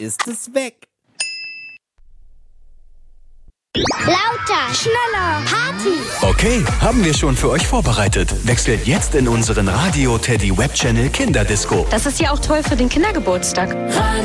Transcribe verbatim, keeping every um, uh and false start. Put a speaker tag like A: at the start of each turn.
A: ist es weg.
B: Lauter, schneller, Party.
C: Okay, haben wir schon für euch vorbereitet. Wechselt jetzt in unseren Radio Teddy Web Channel Kinderdisco.
D: Das ist ja auch toll für den Kindergeburtstag.